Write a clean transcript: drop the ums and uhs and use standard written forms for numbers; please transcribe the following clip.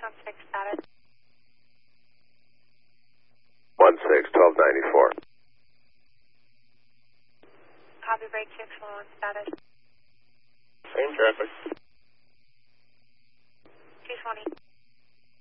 616 status. 16, 1294. Copy break 611 status. Same traffic. 220.